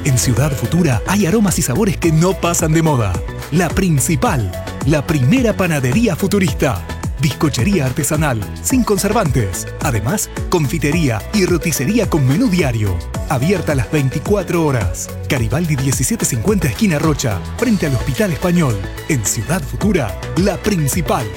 En Ciudad Futura hay aromas y sabores que no pasan de moda. La Principal, la primera panadería futurista. Bizcochería artesanal, sin conservantes. Además, confitería y roticería con menú diario. Abierta las 24 horas. Garibaldi 1750 esquina Rocha, frente al Hospital Español. En Ciudad Futura, La Principal.